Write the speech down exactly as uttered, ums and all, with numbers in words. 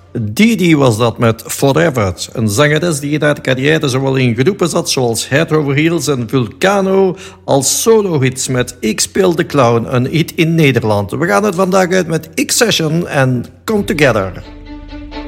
Didi was dat met Forever, een zangeres die na de carrière zowel in groepen zat zoals Head Over Heels en Vulcano als solo-hits met Ik Speel de Clown, een hit in Nederland. We gaan het vandaag uit met X-Session en Come Together.